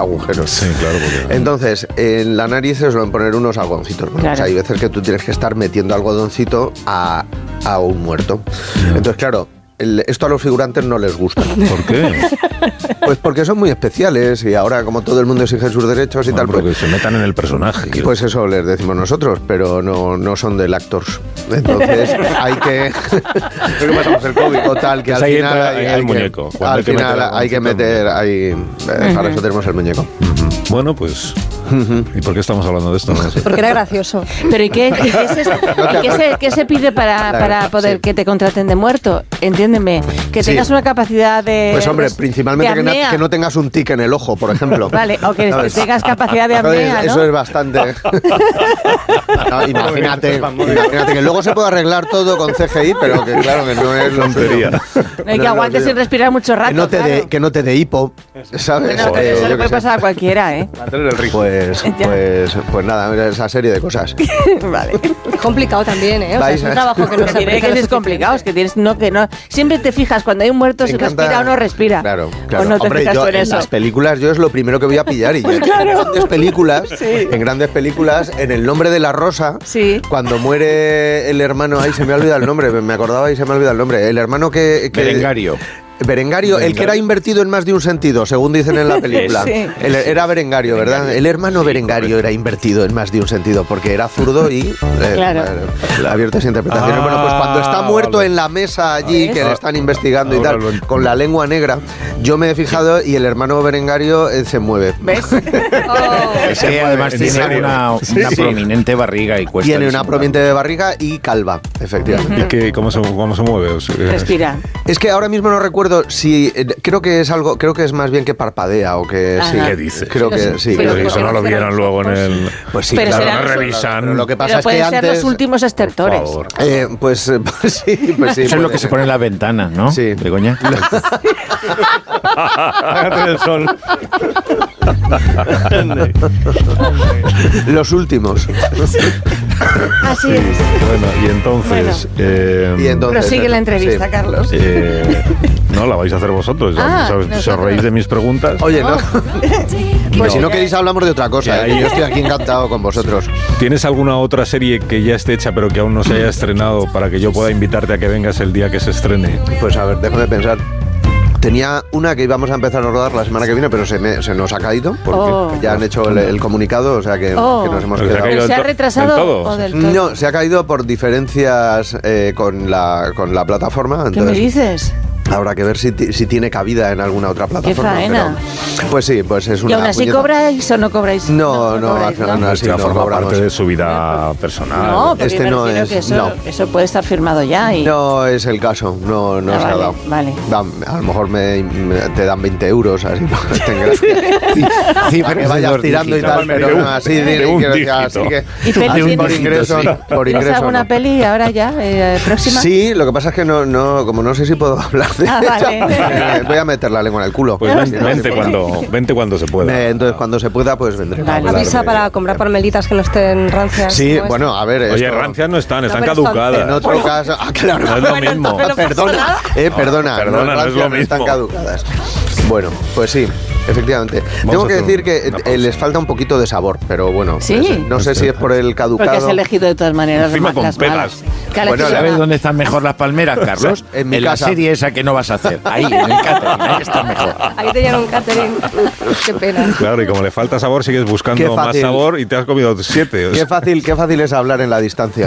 agujeros. Sí, claro. Porque... Entonces, en la nariz se suelen poner unos algodoncitos, ¿no? Claro. O sea, hay veces que tú tienes que estar metiendo algodoncito a un muerto. Entonces, claro, esto a los figurantes no les gusta. ¿Por qué? Pues porque son muy especiales y ahora, como todo el mundo exige sus derechos y Bueno, tal, pues que se metan en el personaje. pues eso les decimos nosotros, pero no son del actors. Entonces hay que... Creo que pasamos el COVID o tal, que Pues al ahí final... entra el muñeco. Cuando Al hay que meter final el hay que algodoncito, meter ahí... Para eso tenemos el muñeco. Bueno, pues... ¿Y por qué estamos hablando de esto? No sé. Porque era gracioso. Pero ¿y qué se pide para poder que te contraten de muerto? Entiéndeme, que Sí. tengas una capacidad de... Pues hombre, principalmente de apnea. que no tengas un tic en el ojo, por ejemplo. Vale, o que ¿Sabes? tengas capacidad de apnea, ¿no? Eso es bastante. No, imagínate que luego se puede arreglar todo con CGI, pero que claro que no es Tontería. No hay que aguantes sin respirar mucho rato, que no te dé hipo, ¿sabes? Bueno, pero eso Yo le qué puede sé. pasar a cualquiera, ¿eh? Pues nada, esa serie de cosas. Vale. Es complicado también, ¿eh? O sea, es un trabajo que no se Tiene que ser complicado, es que tienes que no. Siempre te fijas cuando hay un muerto Me si encanta- respira o no respira. Claro. O no te Hombre, fijas yo tú en en eso. las películas yo es lo primero que voy a pillar y ya en grandes películas, en El nombre de la rosa, Sí. cuando muere el hermano, ahí se me ha olvidado el nombre, me acordaba y se me ha olvidado el nombre, el hermano que Berengario, el que era invertido en más de un sentido, según dicen en la película. Sí. Era Berengario, ¿verdad? El hermano Berengario era invertido en más de un sentido, porque era zurdo y Claro. abiertas interpretaciones. Bueno, pues cuando está muerto en la mesa allí, que le están investigando y Ahora tal, lo entiendo. con la lengua negra, yo me he fijado y el hermano Berengario se mueve. ¿Ves? Ese además ¿En tiene serio? una Sí. prominente barriga y cuesta Tiene una disimular. prominente de barriga y calva, efectivamente. ¿Y cómo se mueve? O sea, Respira. Es que ahora mismo no recuerdo si creo que es más bien que parpadea o que sí. Ajá. ¿Qué dices? Creo que sí. Pero Pero eso no lo vieron luego en el... Pues sí, Pero claro, serán no los- revisan. Pero lo que pasa Pero es que pueden ser antes los últimos Por estertores. favor. pues sí. Eso es lo puede que se ser. pone en las ventanas, ¿no? Sí. Begoña. Hágate el sol. Los últimos. Así es. Bueno, y entonces... Y entonces Prosigue la entrevista, sí. Carlos. no, la vais a hacer vosotros. Ah, ¿Sabes? Si os reís de mis preguntas. Oye, no. Pues si no ya- queréis hablamos de otra cosa. Yo estoy aquí encantado con vosotros. ¿Tienes alguna otra serie que ya esté hecha pero que aún no se haya estrenado para que yo pueda invitarte a que vengas el día que se estrene? Pues a ver, déjame pensar. Tenía una que íbamos a empezar a rodar la semana que viene, pero se nos ha caído. Oh. Ya han hecho el comunicado, o sea que nos hemos Pero se ha quedado. caído ¿Se ha del retrasado todo? o del todo? No, se ha caído por diferencias con la plataforma. ¿Qué me Entonces, dices? habrá que ver si tiene cabida en alguna otra plataforma. faena! pero- pues sí, pues es ¿Y una aún así puñeta. cobráis o no cobráis? No, al cobráis, final no, así Ya no forma cobramos. parte de su vida personal. No, porque Este me no refiero es- que eso, no. eso puede estar firmado ya. Y... No es el caso, no se ha vale, dado. vale. A lo mejor te dan 20 euros, así no ten gracia. Para que vayas tirando y tal, pero no, así de un así dígito. que ¿Y peli así tienes? por ingreso, por ¿Tienes ingreso. alguna no. peli ahora ya, próxima? Sí, lo que pasa es que no, como no sé si puedo hablar de vale. voy a meter la lengua en el culo. Pues vente cuando se pueda. Entonces cuando se pueda, pues vendré. Vale. Avisa para comprar palmelitas que no estén rancias. Sí, como bueno, a ver. Oye, esto- rancias no están pero caducadas. En otro caso. Claro. No es lo mismo. Perdona, perdona, no es lo están mismo. caducadas. Bueno, pues sí, efectivamente. Vamos Tengo a que hacer decir que una pausa. les falta un poquito de sabor, pero bueno. ¿Sí? pues, no sé si es por el Porque caducado. has elegido de todas maneras Encima con las pelas. malas. Que a la Bueno, que ¿Sabes suena- dónde están mejor las palmeras, Carlos? En mi la casa. serie esa que no vas a hacer. Ahí, en el catering. Ahí está mejor. Ahí te llaman catering. Qué pena. Claro, y como le falta sabor, sigues Qué buscando más fácil. sabor y te has comido 7. Qué fácil es hablar en la distancia.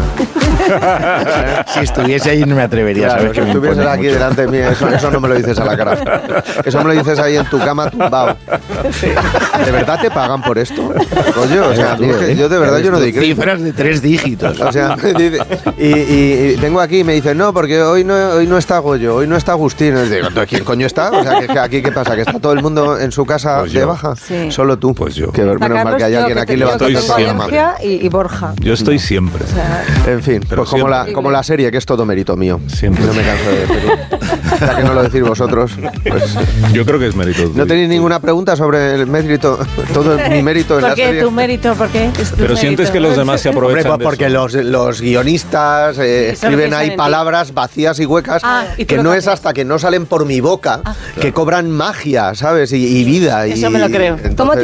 Si estuviese ahí no me atrevería, Claro, ¿sabes? si Que me estuvieses impone aquí mucho. delante de mí, eso no me lo dices a la cara. Eso me lo dices ahí en tu cama tumbado. ¿De verdad te pagan por esto? Rollo, o sea, Tú, es que yo de verdad yo no di crédito. Cifras de 3 dígitos. O sea, y vengo aquí y me dicen, no, porque hoy no está Goyo, hoy no está Agustín. Y digo, ¿entonces quién coño está? O sea, que aquí ¿qué pasa? ¿Que está todo el mundo en su casa Pues de yo. baja? Sí. Solo tú. Pues yo. Que Está menos mal que hay Carlos, alguien yo aquí que levantando tengo la mano. Valencia y Borja. Yo estoy siempre. En fin, Pero pues como siempre. como la serie, que es todo mérito mío. Siempre. No me canso de decirlo. Ya que no lo decís vosotros, pues... Yo creo que es mérito. ¿No tenéis ninguna pregunta sobre el mérito? Todo mi mérito en ¿Por la qué serie. tu mérito? ¿Por qué? Es tu Pero sientes mérito. que los demás se Hombre, aprovechan pues de porque eso. los guionistas escriben piensan ahí en ti. palabras vacías y huecas Ah, y tú que lo no que es haces. hasta que no salen por mi boca que cobran magia, ¿sabes? Y vida. Eso me lo creo. ¿Cómo entonces-